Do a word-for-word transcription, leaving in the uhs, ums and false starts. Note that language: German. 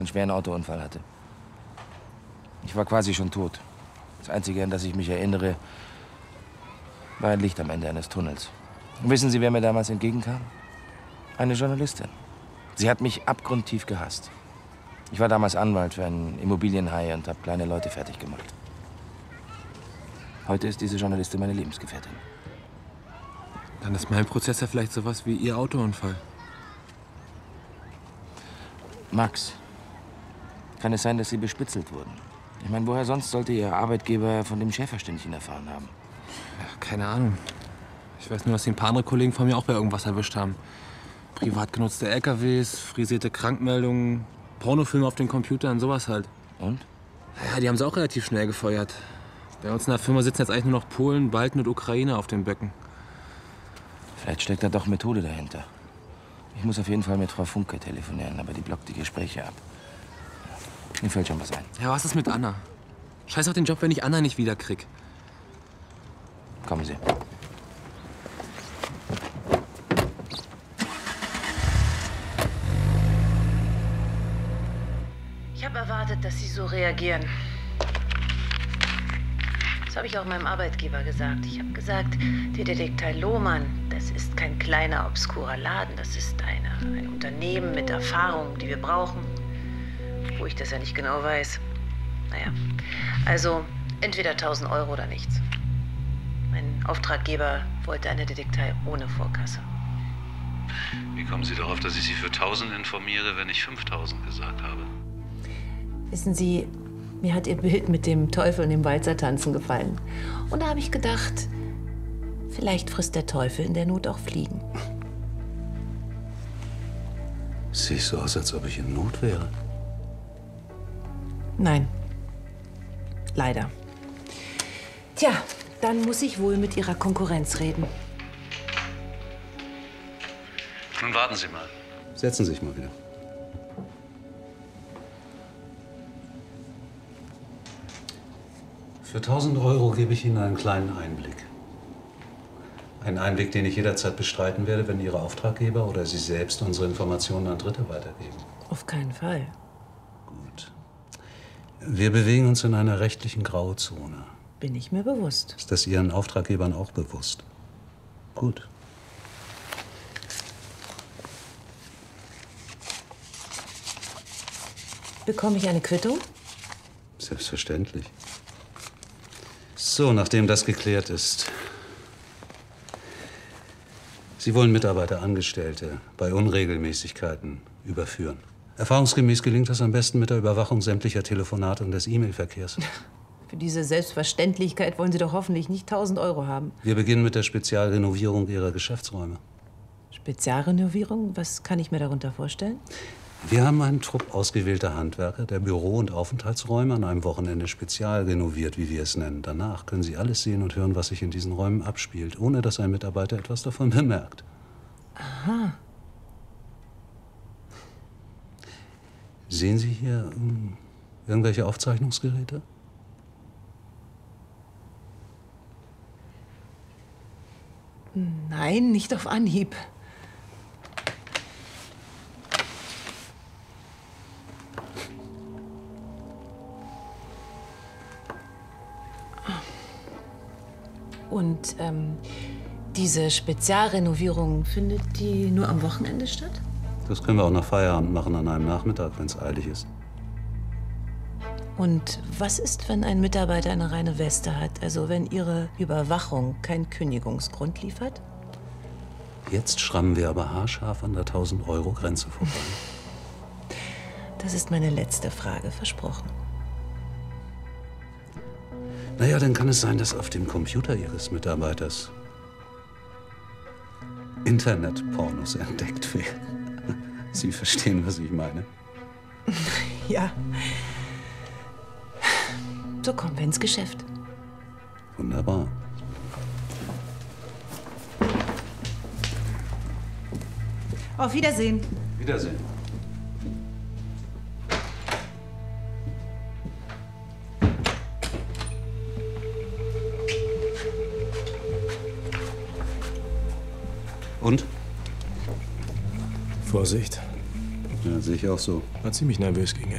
einen schweren Autounfall hatte. Ich war quasi schon tot. Das Einzige, an das ich mich erinnere, war ein Licht am Ende eines Tunnels. Und wissen Sie, wer mir damals entgegenkam? Eine Journalistin. Sie hat mich abgrundtief gehasst. Ich war damals Anwalt für einen Immobilienhai und habe kleine Leute fertig gemacht. Heute ist diese Journalistin meine Lebensgefährtin. Dann ist mein Prozess ja vielleicht sowas wie Ihr Autounfall. Max, kann es sein, dass Sie bespitzelt wurden? Ich meine, woher sonst sollte Ihr Arbeitgeber von dem Schäferstündchen erfahren haben? Ja, keine Ahnung. Ich weiß nur, dass ein paar andere Kollegen von mir auch bei irgendwas erwischt haben. Privat genutzte L K Ws, frisierte Krankmeldungen, Pornofilme auf den Computern, sowas halt. Und? Ja, die haben sie auch relativ schnell gefeuert. Bei uns in der Firma sitzen jetzt eigentlich nur noch Polen, Balten und Ukraine auf den Böcken. Vielleicht steckt da doch Methode dahinter. Ich muss auf jeden Fall mit Frau Funke telefonieren, aber die blockt die Gespräche ab. Mir fällt schon was ein. Ja, was ist mit Anna? Scheiß auf den Job, wenn ich Anna nicht wiederkrieg. Kommen Sie. Ich habe erwartet, dass Sie so reagieren. Das habe ich auch meinem Arbeitgeber gesagt. Ich habe gesagt, die Detektei Lohmann, das ist kein kleiner, obskurer Laden. Das ist eine, ein Unternehmen mit Erfahrung, die wir brauchen. Wo ich das ja nicht genau weiß. Naja, also entweder tausend Euro oder nichts. Mein Auftraggeber wollte eine Detektei ohne Vorkasse. Wie kommen Sie darauf, dass ich Sie für tausend informiere, wenn ich fünftausend gesagt habe? Wissen Sie, mir hat Ihr Bild mit dem Teufel und dem Walzertanzen gefallen. Und da habe ich gedacht, vielleicht frisst der Teufel in der Not auch Fliegen. Sehe ich so aus, als ob ich in Not wäre? Nein. Leider. Tja, dann muss ich wohl mit Ihrer Konkurrenz reden. Nun warten Sie mal. Setzen Sie sich mal wieder. Für tausend Euro gebe ich Ihnen einen kleinen Einblick. Einen Einblick, den ich jederzeit bestreiten werde, wenn Ihre Auftraggeber oder Sie selbst unsere Informationen an Dritte weitergeben. Auf keinen Fall. Gut. Wir bewegen uns in einer rechtlichen Grauzone. Bin ich mir bewusst. Ist das Ihren Auftraggebern auch bewusst? Gut. Bekomme ich eine Quittung? Selbstverständlich. So, nachdem das geklärt ist. Sie wollen Mitarbeiter, Angestellte bei Unregelmäßigkeiten überführen. Erfahrungsgemäß gelingt das am besten mit der Überwachung sämtlicher Telefonate und des E-Mail-Verkehrs. Für diese Selbstverständlichkeit wollen Sie doch hoffentlich nicht tausend Euro haben. Wir beginnen mit der Spezialrenovierung Ihrer Geschäftsräume. Spezialrenovierung? Was kann ich mir darunter vorstellen? Wir haben einen Trupp ausgewählter Handwerker, der Büro- und Aufenthaltsräume an einem Wochenende spezial renoviert, wie wir es nennen. Danach können Sie alles sehen und hören, was sich in diesen Räumen abspielt, ohne dass ein Mitarbeiter etwas davon bemerkt. Aha. Sehen Sie hier ähm, irgendwelche Aufzeichnungsgeräte? Nein, nicht auf Anhieb. Und ähm, diese Spezialrenovierung, findet die nur am Wochenende statt? Das können wir auch nach Feierabend machen, an einem Nachmittag, wenn es eilig ist. Und was ist, wenn ein Mitarbeiter eine reine Weste hat? Also wenn Ihre Überwachung keinen Kündigungsgrund liefert? Jetzt schrammen wir aber haarscharf an der tausend Euro Grenze vorbei. Das ist meine letzte Frage, versprochen. Naja, dann kann es sein, dass auf dem Computer Ihres Mitarbeiters Internetpornos entdeckt werden. Sie verstehen, was ich meine? Ja. So kommen wir ins Geschäft. Wunderbar. Auf Wiedersehen. Wiedersehen. Und? Vorsicht. Ja, sehe ich auch so. War ziemlich nervös gegen Ende.